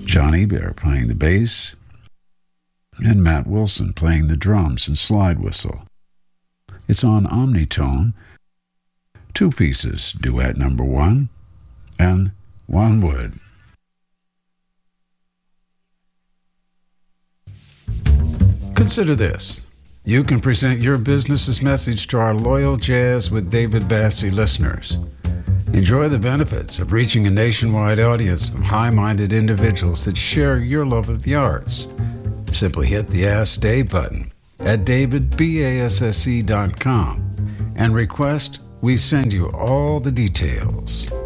Johnny Bear playing the bass, and Matt Wilson playing the drums and slide whistle. It's on Omnitone, 2 pieces, duet number 1, and One Wood. Consider this. You can present your business's message to our loyal Jazz with David Bassie listeners. Enjoy the benefits of reaching a nationwide audience of high-minded individuals that share your love of the arts. Simply hit the Ask Dave button at davidbasse.com and request we send you all the details.